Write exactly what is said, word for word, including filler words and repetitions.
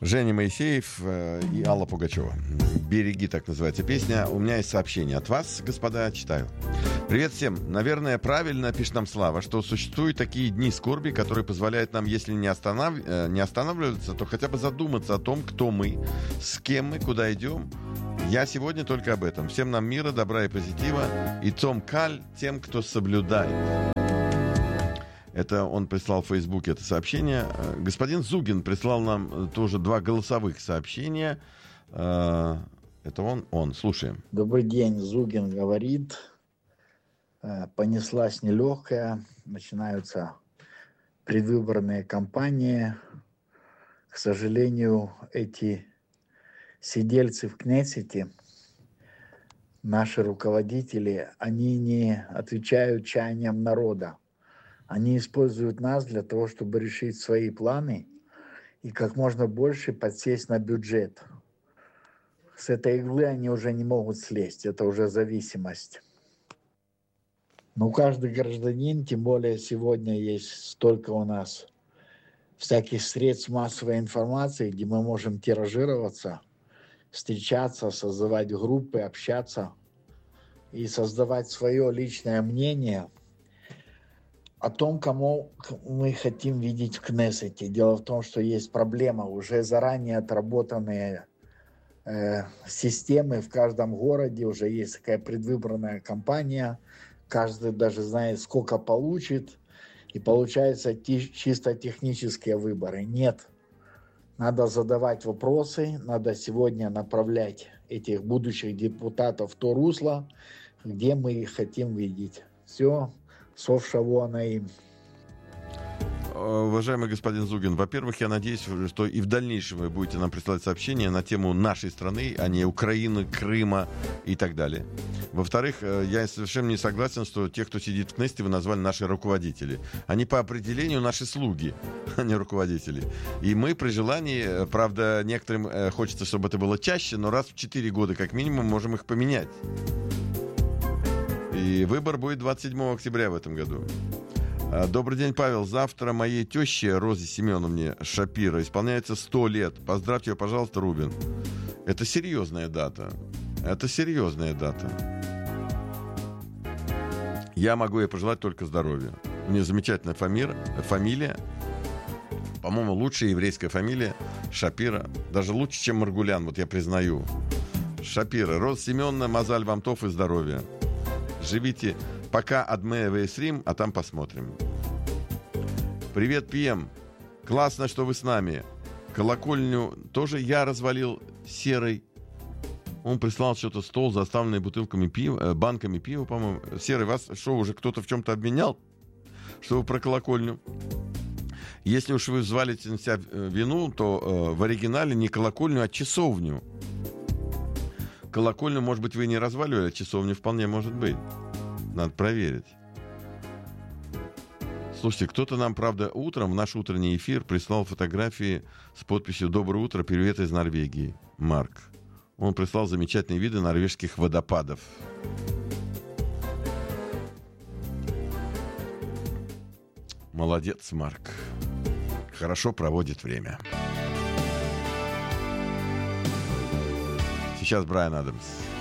Женя Моисеев э, и Алла Пугачева. «Береги», так называется песня. У меня есть сообщение от вас, господа, читаю. Привет всем. Наверное, правильно пишет нам Слава, что существуют такие дни скорби, которые позволяют нам, если не, останов... не останавливаться, то хотя бы задуматься о том, кто мы, с кем мы, куда идем. Я сегодня только об этом. Всем нам мира, добра и позитива. И Том Каль тем, кто соблюдает. Это он прислал в Фейсбуке это сообщение. Господин Зугин прислал нам тоже два голосовых сообщения. Это он, он. Слушаем. Добрый день, Зугин говорит. Понеслась нелегкая. Начинаются предвыборные кампании. К сожалению, эти сидельцы в Кнессете, наши руководители, они не отвечают чаяниям народа. Они используют нас для того, чтобы решить свои планы и как можно больше подсесть на бюджет. С этой иглы они уже не могут слезть, это уже зависимость. Но каждый гражданин, тем более сегодня есть столько у нас всяких средств массовой информации, где мы можем тиражироваться, встречаться, создавать группы, общаться и создавать свое личное мнение о том, кому мы хотим видеть в Кнессете. Дело в том, что есть проблема, уже заранее отработанные э, системы в каждом городе, уже есть такая предвыборная кампания, каждый даже знает, сколько получит, и получается ти- чисто технические выборы. Нет, надо задавать вопросы, надо сегодня направлять этих будущих депутатов в то русло, где мы их хотим видеть. Все. Сов шавуана им. Уважаемый господин Зугин, во-первых, я надеюсь, что и в дальнейшем вы будете нам присылать сообщения на тему нашей страны, а не Украины, Крыма и так далее. Во-вторых, я совершенно не согласен, что тех, кто сидит в Кнессете, вы назвали наши руководители. Они по определению наши слуги, а не руководители. И мы при желании, правда, некоторым хочется, чтобы это было чаще, но раз в четыре года как минимум можем их поменять. И выбор будет двадцать седьмого октября в этом году. Добрый день, Павел. Завтра моей теще Розе Семеновне Шапира исполняется сто лет. Поздравьте ее, пожалуйста, Рубин. Это серьезная дата. Это серьезная дата. Я могу ей пожелать только здоровья. У нее замечательная фамилия. фамилия. По-моему, лучшая еврейская фамилия Шапира. Даже лучше, чем Маргулян, вот я признаю. Шапира. Роза Семеновна, мазаль вам тов и здоровья. Живите пока адме вейсрим, а там посмотрим. Привет, Пьем. Классно, что вы с нами. Колокольню тоже я развалил Серый. Он прислал что-то, стол, заставленный бутылками пива, банками пива, по-моему. Серый, вас что, уже кто-то в чем-то обменял? Что вы про колокольню? Если уж вы взвалите на себя вину, то э, в оригинале не колокольню, а часовню. Колокольню, может быть, вы не разваливали, а часовню вполне может быть. Надо проверить. Слушайте, кто-то нам, правда, утром в наш утренний эфир прислал фотографии с подписью «Доброе утро, привет из Норвегии». Марк. Он прислал замечательные виды норвежских водопадов. Молодец, Марк. Хорошо проводит время. Сейчас Брайан Адамс.